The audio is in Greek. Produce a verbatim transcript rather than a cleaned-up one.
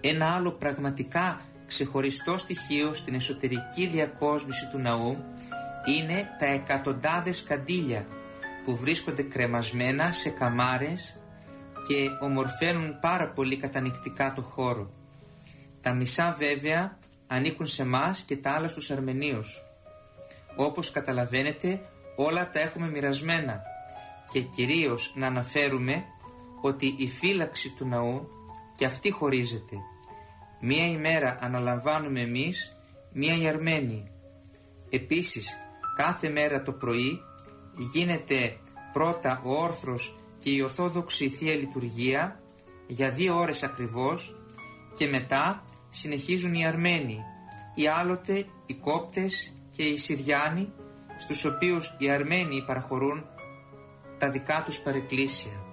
Ένα άλλο πραγματικά ξεχωριστό στοιχείο στην εσωτερική διακόσμηση του ναού είναι τα εκατοντάδες καντήλια που βρίσκονται κρεμασμένα σε καμάρες και ομορφαίνουν πάρα πολύ κατανοητικά το χώρο. Τα μισά βέβαια ανήκουν σε μας και τα άλλα στους Αρμενίους. Όπως καταλαβαίνετε, όλα τα έχουμε μοιρασμένα και κυρίως να αναφέρουμε ότι η φύλαξη του ναού και αυτή χωρίζεται. Μία ημέρα αναλαμβάνουμε εμείς, μία οι Αρμένοι. Επίσης, κάθε μέρα το πρωί γίνεται πρώτα ο όρθρος και η ορθόδοξη Θεία Λειτουργία για δύο ώρες ακριβώς και μετά συνεχίζουν οι Αρμένοι, ή άλλοτε οι Κόπτες και οι Συριάνοι, στους οποίους οι Αρμένοι παραχωρούν τα δικά τους παρεκκλήσια.